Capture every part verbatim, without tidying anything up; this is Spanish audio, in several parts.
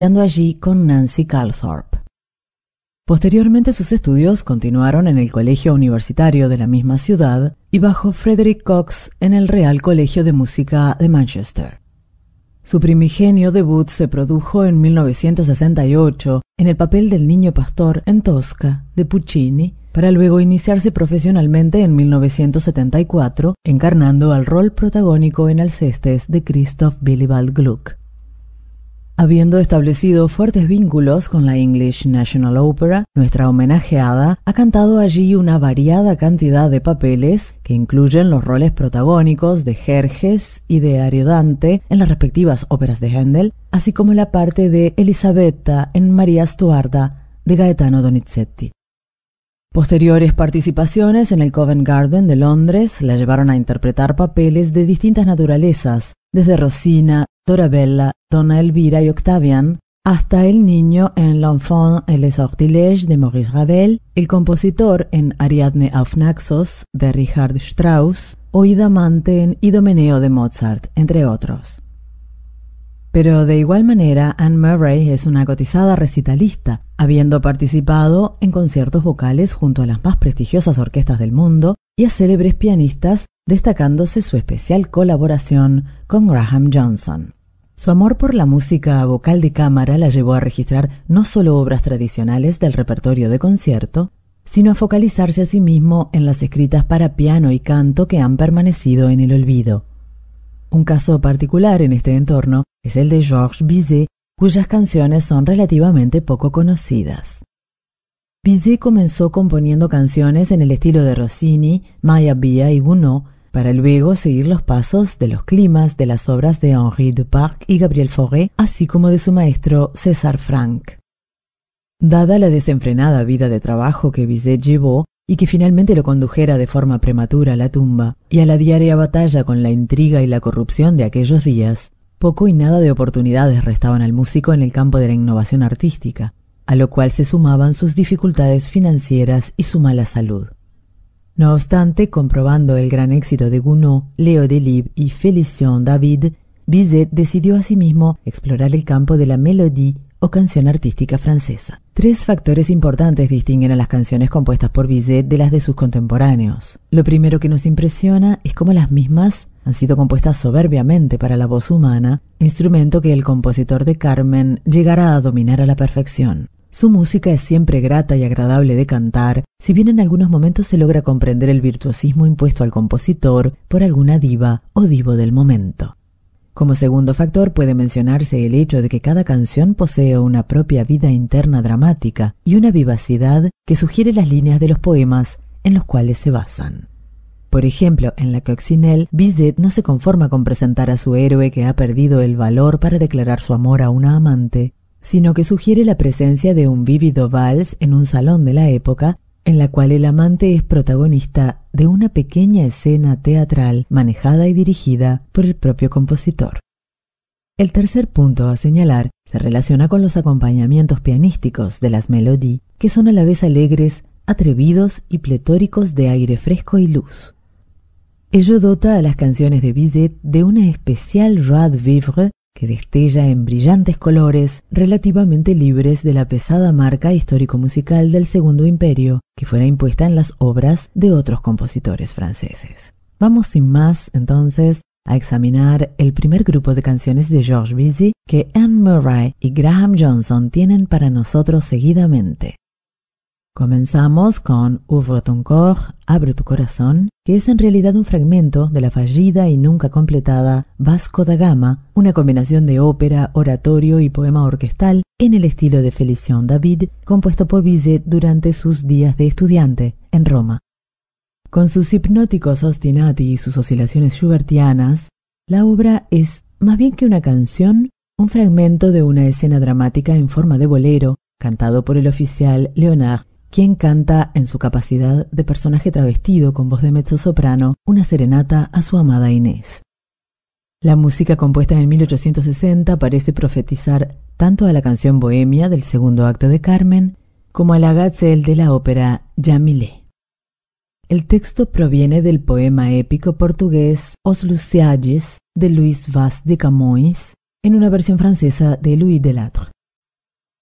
estudiando allí con Nancy Calthorpe. Posteriormente sus estudios continuaron en el Colegio Universitario de la misma ciudad y bajo Frederick Cox en el Real Colegio de Música de Manchester. Su primigenio debut se produjo en mil novecientos sesenta y ocho en el papel del niño pastor en Tosca, de Puccini, para luego iniciarse profesionalmente en mil novecientos setenta y cuatro, encarnando al rol protagónico en Alcestes de Christoph Willibald Gluck. Habiendo establecido fuertes vínculos con la English National Opera, nuestra homenajeada ha cantado allí una variada cantidad de papeles que incluyen los roles protagónicos de Jerjes y de Ariodante en las respectivas óperas de Händel, así como la parte de Elisabetta en Maria Stuarda de Gaetano Donizetti. Posteriores participaciones en el Covent Garden de Londres la llevaron a interpretar papeles de distintas naturalezas, desde Rosina, Dorabella, Donna Elvira y Octavian, hasta el niño en L'Enfant et les Sortilèges de Maurice Ravel, el compositor en Ariadne auf Naxos de Richard Strauss o Idamante en Idomeneo de Mozart, entre otros. Pero de igual manera, Anne Murray es una cotizada recitalista, habiendo participado en conciertos vocales junto a las más prestigiosas orquestas del mundo y a célebres pianistas, destacándose su especial colaboración con Graham Johnson. Su amor por la música vocal de cámara la llevó a registrar no solo obras tradicionales del repertorio de concierto, sino a focalizarse a sí mismo en las escritas para piano y canto que han permanecido en el olvido. Un caso particular en este entorno es el de Georges Bizet, cuyas canciones son relativamente poco conocidas. Bizet comenzó componiendo canciones en el estilo de Rossini, Meyerbeer y Gounod, para luego seguir los pasos de los climas de las obras de Henri Duparc y Gabriel Fauré, así como de su maestro César Franck. Dada la desenfrenada vida de trabajo que Bizet llevó y que finalmente lo condujera de forma prematura a la tumba y a la diaria batalla con la intriga y la corrupción de aquellos días, poco y nada de oportunidades restaban al músico en el campo de la innovación artística, a lo cual se sumaban sus dificultades financieras y su mala salud. No obstante, comprobando el gran éxito de Gounod, Leo Delibes y Félicien David, Bizet decidió asimismo explorar el campo de la mélodie o canción artística francesa. Tres factores importantes distinguen a las canciones compuestas por Bizet de las de sus contemporáneos. Lo primero que nos impresiona es cómo las mismas han sido compuestas soberbiamente para la voz humana, instrumento que el compositor de Carmen llegará a dominar a la perfección. Su música es siempre grata y agradable de cantar, si bien en algunos momentos se logra comprender el virtuosismo impuesto al compositor por alguna diva o divo del momento. Como segundo factor puede mencionarse el hecho de que cada canción posee una propia vida interna dramática y una vivacidad que sugiere las líneas de los poemas en los cuales se basan. Por ejemplo, en la Coccinelle, Bizet no se conforma con presentar a su héroe que ha perdido el valor para declarar su amor a una amante, sino que sugiere la presencia de un vívido vals en un salón de la época, en la cual el amante es protagonista de una pequeña escena teatral manejada y dirigida por el propio compositor. El tercer punto a señalar se relaciona con los acompañamientos pianísticos de las mélodies, que son a la vez alegres, atrevidos y pletóricos de aire fresco y luz. Ello dota a las canciones de Bizet de una especial joie de vivre que destella en brillantes colores relativamente libres de la pesada marca histórico-musical del Segundo Imperio que fuera impuesta en las obras de otros compositores franceses. Vamos sin más, entonces, a examinar el primer grupo de canciones de Georges Bizet que Anne Murray y Graham Johnson tienen para nosotros seguidamente. Comenzamos con Ouvre ton corps, Abre tu corazón, que es en realidad un fragmento de la fallida y nunca completada Vasco da Gama, una combinación de ópera, oratorio y poema orquestal en el estilo de Félicien David, compuesto por Bizet durante sus días de estudiante en Roma. Con sus hipnóticos ostinati y sus oscilaciones schubertianas, la obra es, más bien que una canción, un fragmento de una escena dramática en forma de bolero, cantado por el oficial Leonard, quien canta en su capacidad de personaje travestido con voz de mezzosoprano una serenata a su amada Inés. La música compuesta en mil ochocientos sesenta parece profetizar tanto a la canción bohemia del segundo acto de Carmen como a la gazelle de la ópera Jamilé. El texto proviene del poema épico portugués Os Lusíadas de Luis Vaz de Camões en una versión francesa de Louis Delattre.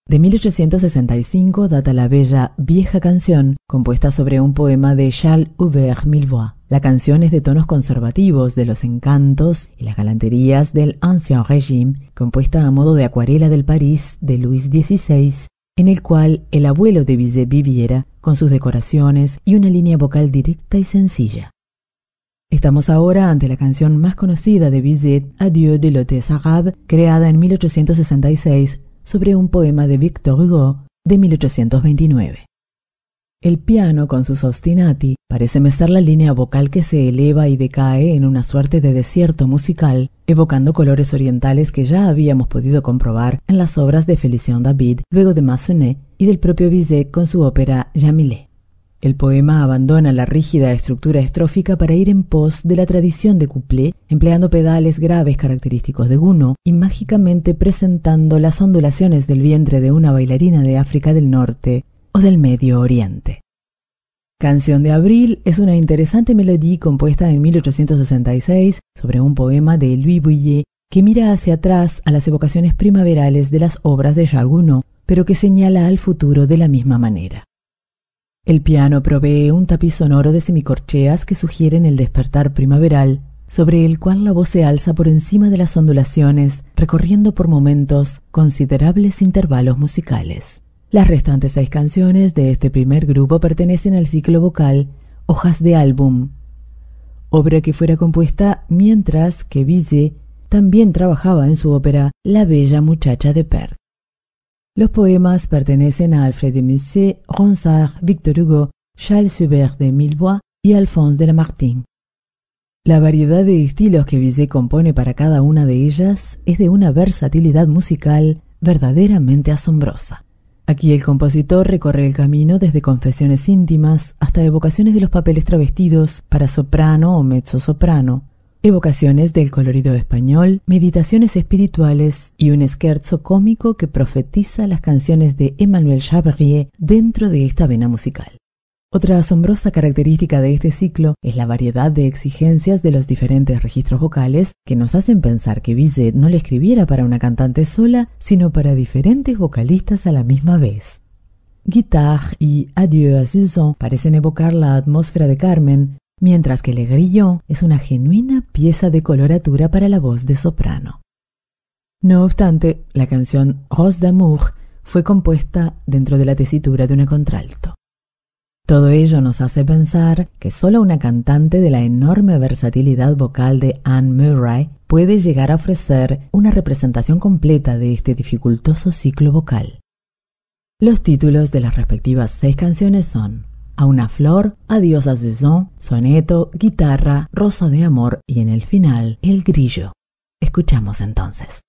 De mil ochocientos sesenta y cinco data la bella Vieja canción, compuesta sobre un poema de Charles Hubert Millevoye. La canción es de tonos conservativos de los encantos y las galanterías del Ancien Régime, compuesta a modo de acuarela del París de Luis dieciséis, en el cual el abuelo de Bizet viviera, con sus decoraciones y una línea vocal directa y sencilla. Estamos ahora ante la canción más conocida de Bizet, Adieu de l'Hôtesse Arabe, creada en mil ochocientos sesenta y seis sobre un poema de Victor Hugo de mil ochocientos veintinueve. El piano, con sus ostinati, parece mecer la línea vocal que se eleva y decae en una suerte de desierto musical, evocando colores orientales que ya habíamos podido comprobar en las obras de Félicien David, luego de Massenet, y del propio Bizet con su ópera Jamilé. El poema abandona la rígida estructura estrófica para ir en pos de la tradición de couplet, empleando pedales graves característicos de Gounod y mágicamente presentando las ondulaciones del vientre de una bailarina de África del Norte o del Medio Oriente. Canción de Abril es una interesante melodía compuesta en mil ochocientos sesenta y seis sobre un poema de Louis Bouillet que mira hacia atrás a las evocaciones primaverales de las obras de Charles Gounod, pero que señala al futuro de la misma manera. El piano provee un tapiz sonoro de semicorcheas que sugieren el despertar primaveral, sobre el cual la voz se alza por encima de las ondulaciones, recorriendo por momentos considerables intervalos musicales. Las restantes seis canciones de este primer grupo pertenecen al ciclo vocal Hojas de álbum, obra que fuera compuesta mientras que Bizet también trabajaba en su ópera La bella muchacha de Perth. Los poemas pertenecen a Alfred de Musset, Ronsard, Victor Hugo, Charles Hubert de Millevoye y Alphonse de Lamartine. La variedad de estilos que Bizet compone para cada una de ellas es de una versatilidad musical verdaderamente asombrosa. Aquí el compositor recorre el camino desde confesiones íntimas hasta evocaciones de los papeles travestidos para soprano o mezzosoprano, evocaciones del colorido español, meditaciones espirituales y un scherzo cómico que profetiza las canciones de Emmanuel Chabrier dentro de esta vena musical. Otra asombrosa característica de este ciclo es la variedad de exigencias de los diferentes registros vocales que nos hacen pensar que Bizet no le escribiera para una cantante sola, sino para diferentes vocalistas a la misma vez. Guitare y Adieu à Suzanne parecen evocar la atmósfera de Carmen, mientras que Le Grillon es una genuina pieza de coloratura para la voz de soprano. No obstante, la canción Rose d'amour fue compuesta dentro de la tesitura de una contralto. Todo ello nos hace pensar que solo una cantante de la enorme versatilidad vocal de Anne Murray puede llegar a ofrecer una representación completa de este dificultoso ciclo vocal. Los títulos de las respectivas seis canciones son A una flor, Adiós a Suzanne, Soneto, Guitarra, Rosa de amor y en el final, El grillo. Escuchamos entonces.